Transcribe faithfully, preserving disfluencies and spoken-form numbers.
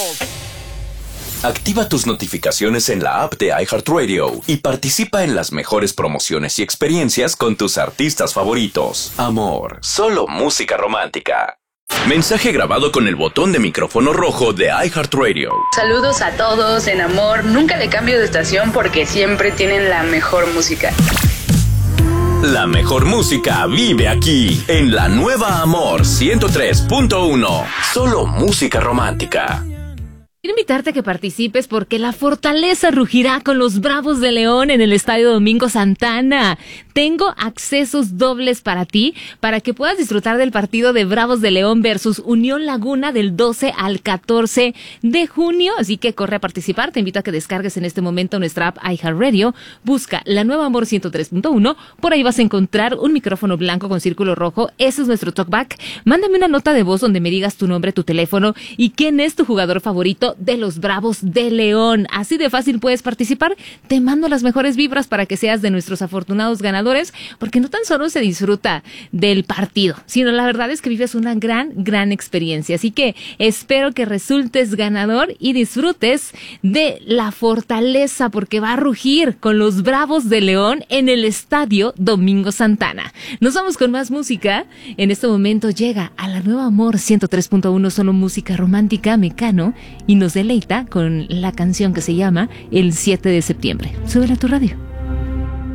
Activa tus notificaciones en la app de iHeartRadio y participa en las mejores promociones y experiencias con tus artistas favoritos. Amor, solo música romántica. Mensaje grabado con el botón de micrófono rojo de iHeartRadio. Saludos a todos en Amor. Nunca le cambio de estación porque siempre tienen la mejor música. La mejor música vive aquí, en la nueva Amor ciento tres punto uno. Solo música romántica. Quiero invitarte a que participes porque la Fortaleza rugirá con los Bravos de León en el Estadio Domingo Santana. Tengo accesos dobles para ti, para que puedas disfrutar del partido de Bravos de León versus Unión Laguna del doce al catorce de junio. Así que corre a participar. Te invito a que descargues en este momento nuestra app iHeartRadio. Busca la nueva Amor ciento tres punto uno. Por ahí vas a encontrar un micrófono blanco con círculo rojo. Ese es nuestro talkback. Mándame una nota de voz donde me digas tu nombre, tu teléfono y quién es tu jugador favorito de los Bravos de León. Así de fácil puedes participar. Te mando las mejores vibras para que seas de nuestros afortunados ganadores, porque no tan solo se disfruta del partido, sino la verdad es que vives una gran, gran experiencia. Así que espero que resultes ganador y disfrutes de la Fortaleza, porque va a rugir con los Bravos de León en el Estadio Domingo Santana. Nos vamos con más música. En este momento llega a la nueva Amor ciento tres punto uno, solo música romántica, Mecano, y nos deleita con la canción que se llama El siete de septiembre. Súbela a tu radio.